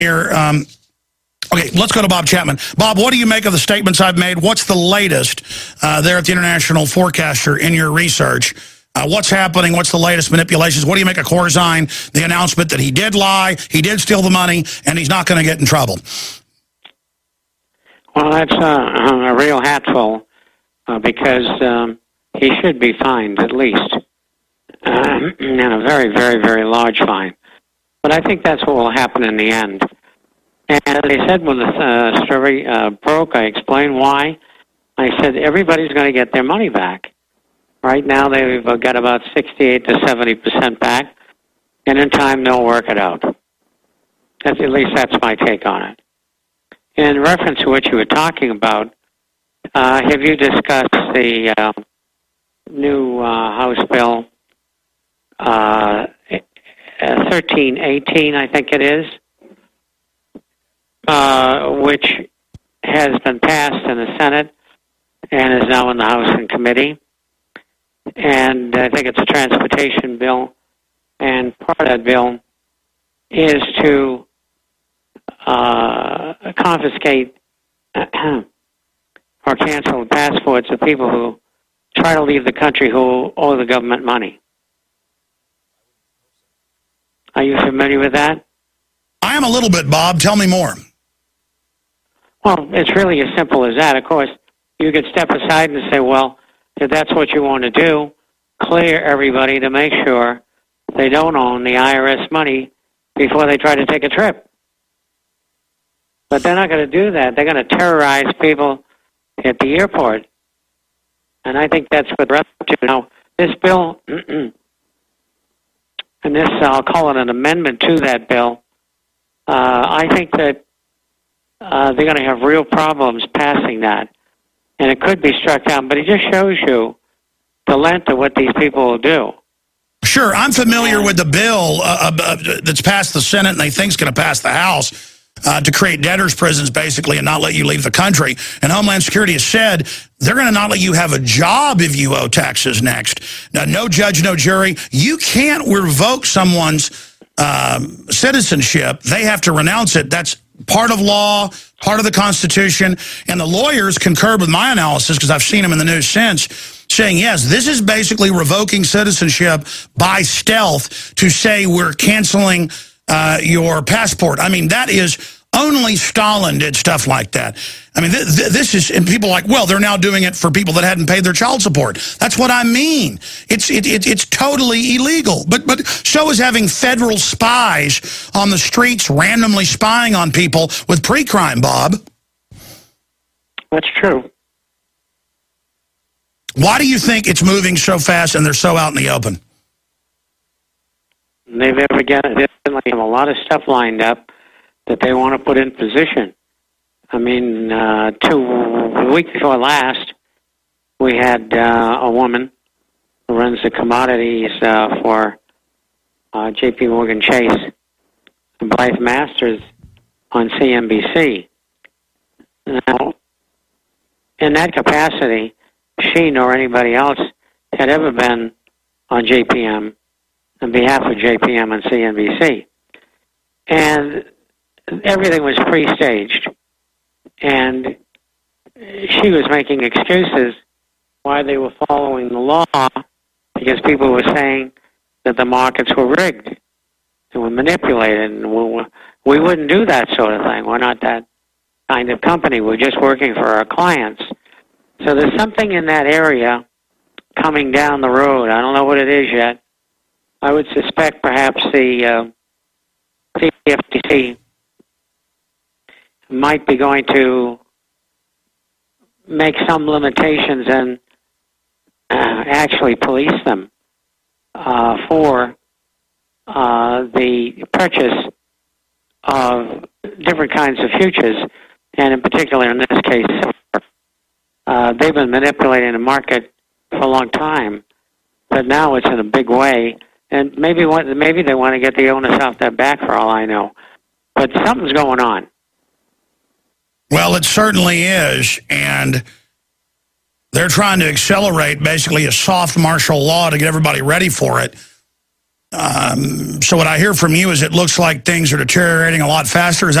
here. Okay, let's go to Bob Chapman. Bob, what do you make of the statements I've made? What's the latest there at the International Forecaster in your research? What's happening? What's the latest manipulations? What do you make of Corzine, the announcement that he did lie, he did steal the money, and he's not going to get in trouble? Well, that's a real hatful because he should be fined at least, and a very, very, very large fine. But I think that's what will happen in the end. And as I said when the story broke, I explained why. I said everybody's going to get their money back. Right now they've got about 68 to 70% back, and in time they'll work it out. At least that's my take on it. In reference to what you were talking about, have you discussed the new House Bill 1318, I think it is, which has been passed in the Senate and is now in the House and committee. And I think it's a transportation bill, and part of that bill is to confiscate or cancel passports of people who try to leave the country who owe the government money. Are you familiar with that? I am a little bit, Bob. Tell me more. Well, it's really as simple as that. Of course, you could step aside and say, well, if that's what you want to do, clear everybody to make sure they don't own the IRS money before they try to take a trip. But they're not going to do that. They're going to terrorize people at the airport. And I think that's what they're up to. Now, this bill, and this, I'll call it an amendment to that bill, I think that they're going to have real problems passing that. And it could be struck down, but it just shows you the length of what these people will do. Sure, I'm familiar with the bill that's passed the Senate and they think is going to pass the House to create debtors' prisons, basically, and not let you leave the country. And Homeland Security has said they're going to not let you have a job if you owe taxes next. Now, no judge, no jury. You can't revoke someone's citizenship. They have to renounce it. That's part of law, part of the Constitution, and the lawyers concurred with my analysis, because I've seen them in the news since, saying, yes, this is basically revoking citizenship by stealth to say we're canceling your passport. I mean, that is, only Stalin did stuff like that. I mean, this is, and people are like, well, they're now doing it for people that hadn't paid their child support. That's what I mean. It's totally illegal. But so is having federal spies on the streets randomly spying on people with pre-crime, Bob. That's true. Why do you think it's moving so fast and they're so out in the open? They've definitely have a lot of stuff lined up that they want to put in position. I mean, the week before last, we had a woman who runs the commodities for J.P. Morgan Chase, Blythe Masters, on CNBC. Now, in that capacity, she nor anybody else had ever been on JPM on behalf of JPM and CNBC. And everything was pre-staged. And she was making excuses why they were following the law, because people were saying that the markets were rigged and were manipulated. And we wouldn't do that sort of thing. We're not that kind of company. We're just working for our clients. So there's something in that area coming down the road. I don't know what it is yet. I would suspect perhaps the FTC might be going to make some limitations and actually police them for the purchase of different kinds of futures, and in particular in this case, silver. They've been manipulating the market for a long time, but now it's in a big way. And maybe they want to get the onus off their back, for all I know. But something's going on. Well, it certainly is, and they're trying to accelerate basically a soft martial law to get everybody ready for it. So what I hear from you is it looks like things are deteriorating a lot faster. Is